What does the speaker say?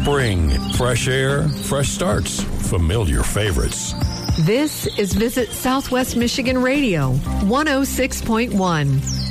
Spring, fresh air, fresh starts, familiar favorites. This is Visit Southwest Michigan Radio, 106.1.